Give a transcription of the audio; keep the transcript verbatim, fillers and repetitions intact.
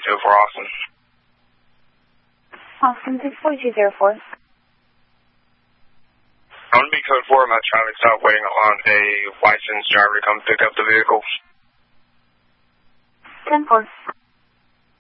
two for Austin. Austin six four two zero four. I'm going to be code four. I'm at traffic stop waiting on a licensed driver to come pick up the vehicle. ten four.